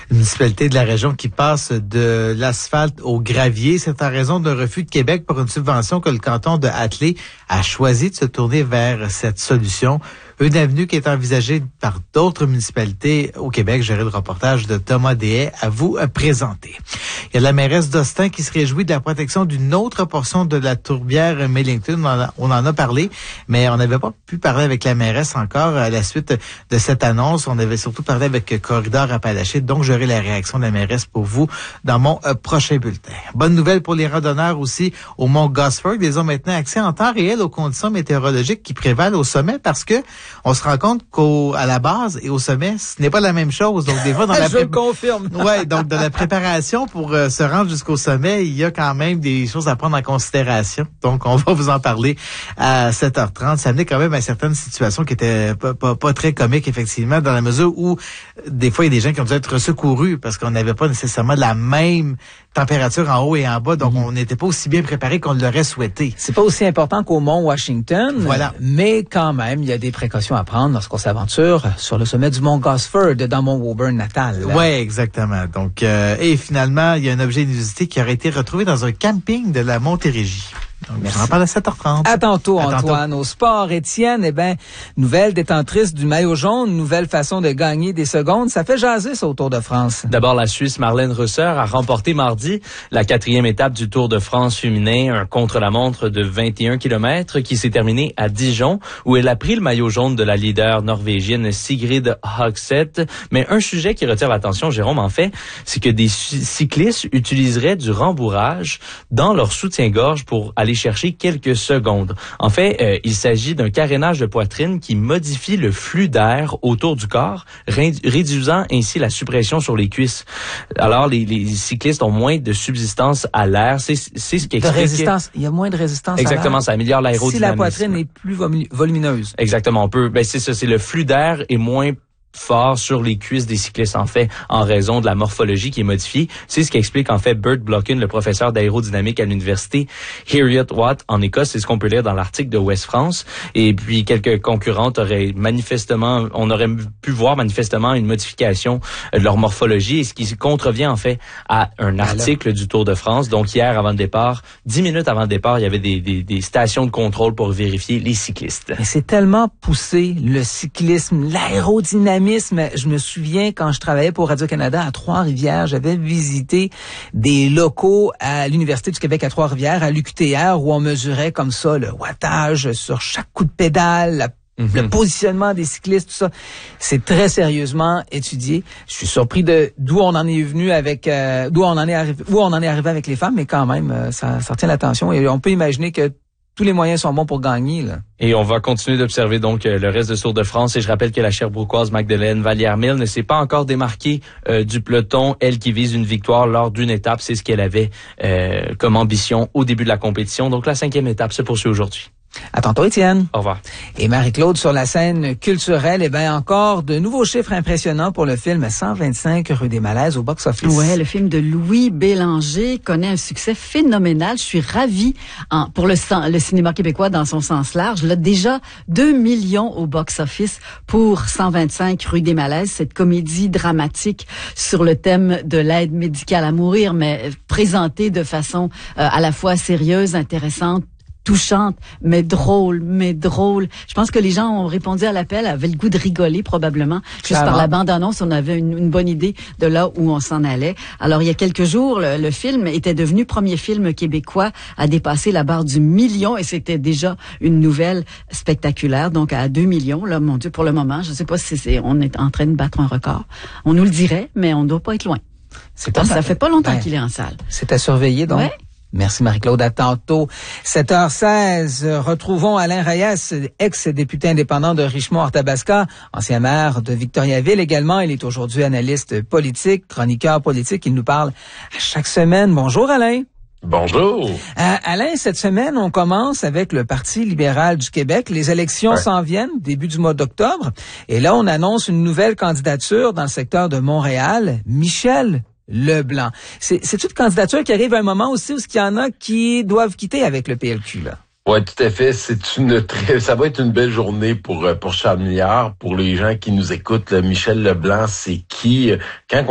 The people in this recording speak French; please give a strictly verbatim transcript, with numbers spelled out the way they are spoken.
Une municipalité de la région qui passe de l'asphalte au gravier. C'est en raison d'un refus de Québec pour une subvention que le canton de Hatley a choisi de se tourner vers cette solution. Une avenue qui est envisagée par d'autres municipalités au Québec. J'aurai le reportage de Thomas Deshaies à vous présenter. Il y a la mairesse d'Austin qui se réjouit de la protection d'une autre portion de la tourbière Millington. On en a, on en a parlé, mais on n'avait pas pu parler avec la mairesse encore à la suite de cette annonce. On avait surtout parlé avec Corridor Appalaché, donc j'aurai la réaction de la mairesse pour vous dans mon euh, prochain bulletin. Bonne nouvelle pour les randonneurs aussi au mont Gosford. Ils ont maintenant accès en temps réel aux conditions météorologiques qui prévalent au sommet parce que on se rend compte qu'à la base et au sommet, ce n'est pas la même chose. Donc, des fois, dans la Je pré... confirme. Ouais, donc, dans la préparation pour euh, se rendre jusqu'au sommet, il y a quand même des choses à prendre en considération. Donc, on va vous en parler à sept heures trente. Ça amenait quand même à certaines situations qui étaient pas, pas, pas très comiques, effectivement, dans la mesure où, des fois, il y a des gens qui ont dû être secourus parce qu'on n'avait pas nécessairement la même température en haut et en bas. Donc, mm-hmm. on n'était pas aussi bien préparé qu'on l'aurait souhaité. C'est pas aussi important qu'au mont Washington. Voilà. Mais quand même, il y a des précautions à prendre lorsqu'on s'aventure sur le sommet du mont Gosford dans mon Woburn natal. Oui, exactement. Donc, euh, et finalement, il y a un objet inusité qui aurait été retrouvé dans un camping de la Montérégie. Donc, je en parle à sept heures trente. À tantôt, à Antoine. Tantôt. Au sport, Étienne, eh ben, nouvelle détentrice du maillot jaune, nouvelle façon de gagner des secondes. Ça fait jaser, ça, au Tour de France. D'abord, la Suisse Marlène Rösser a remporté mardi la quatrième étape du Tour de France féminin, un contre-la-montre de vingt et un kilomètres qui s'est terminé à Dijon, où elle a pris le maillot jaune de la leader norvégienne Sigrid Høgseth. Mais un sujet qui retire l'attention, Jérôme, en fait, c'est que des cyclistes utiliseraient du rembourrage dans leur soutien-gorge pour aller chercher quelques secondes. En fait, euh, il s'agit d'un carénage de poitrine qui modifie le flux d'air autour du corps, ré- réduisant ainsi la suppression sur les cuisses. Alors, les, les cyclistes ont moins de subsistance à l'air. C'est, c'est ce qui explique... De résistance. Il y a moins de résistance Exactement, à l'air. ça améliore l'aérodynamisme. Si la poitrine est plus volumineuse. Exactement, on peut... Ben, c'est ça, c'est le flux d'air est moins fort sur les cuisses des cyclistes, en fait, en raison de la morphologie qui est modifiée. C'est ce qui explique, en fait, Bert Blocken, le professeur d'aérodynamique à l'université Heriot-Watt en Écosse. C'est ce qu'on peut lire dans l'article de Ouest France. Et puis, quelques concurrentes auraient manifestement, on aurait pu voir manifestement une modification de leur morphologie, et ce qui contrevient, en fait, à un article Alors. du Tour de France. Donc, hier, avant le départ, dix minutes avant le départ, il y avait des, des, des stations de contrôle pour vérifier les cyclistes. Mais c'est tellement poussé, le cyclisme, l'aérodynamisme. Je me souviens quand je travaillais pour Radio-Canada à Trois-Rivières, j'avais visité des locaux à l'Université du Québec à Trois-Rivières, à l'U Q T R, où on mesurait comme ça le wattage sur chaque coup de pédale, la Mm-hmm. le positionnement des cyclistes, tout ça. C'est très sérieusement étudié. Je suis surpris de d'où on en est venu avec, euh, d'où on en est arrivé, où on en est arrivé avec les femmes, mais quand même, euh, ça, ça retient l'attention et on peut imaginer que tous les moyens sont bons pour gagner, là. Et on va continuer d'observer donc le reste de Tour de France. Et je rappelle que la Sherbrookoise Magdeleine Vallière-Mille ne s'est pas encore démarquée euh, du peloton. Elle qui vise une victoire lors d'une étape, c'est ce qu'elle avait euh, comme ambition au début de la compétition. Donc la cinquième étape se poursuit aujourd'hui. À tantôt, Étienne. Au revoir. Et Marie-Claude, sur la scène culturelle, eh bien, encore de nouveaux chiffres impressionnants pour le film cent vingt-cinq rue des Malaises au box-office. Ouais, le film de Louis Bélanger connaît un succès phénoménal. Je suis ravie en, pour le, le cinéma québécois dans son sens large. Là, déjà deux millions au box-office pour cent vingt-cinq rue des Malaises, cette comédie dramatique sur le thème de l'aide médicale à mourir, mais présentée de façon euh, à la fois sérieuse, intéressante, touchante, mais drôle, mais drôle. Je pense que les gens ont répondu à l'appel, avaient le goût de rigoler probablement. Juste Clairement. Par la bande-annonce, on avait une, une bonne idée de là où on s'en allait. Alors, il y a quelques jours, le, le film était devenu premier film québécois à dépasser la barre du million et c'était déjà une nouvelle spectaculaire. Donc, à deux millions, là, mon Dieu, pour le moment, je ne sais pas si c'est, on est en train de battre un record. On nous le dirait, mais on ne doit pas être loin. C'est pas, ça fait pas longtemps ben, qu'il est en salle. C'est à surveiller, donc. Ouais. Merci Marie-Claude, à tantôt. sept heures seize, retrouvons Alain Reyes, ex-député indépendant de Richemont-Arthabasca, ancien maire de Victoriaville également. Il est aujourd'hui analyste politique, chroniqueur politique. Il nous parle à chaque semaine. Bonjour Alain. Bonjour. Euh, Alain, cette semaine, on commence avec le Parti libéral du Québec. Les élections ouais. s'en viennent, début du mois d'octobre. Et là, on annonce une nouvelle candidature dans le secteur de Montréal, Michel Leblanc. C'est, c'est une candidature qui arrive à un moment aussi où il y en a qui doivent quitter avec le P L Q, là. Oui, tout à fait. C'est une très, ça va être une belle journée pour pour Charles Milliard, pour les gens qui nous écoutent. Là, Michel Leblanc, c'est qui? Quand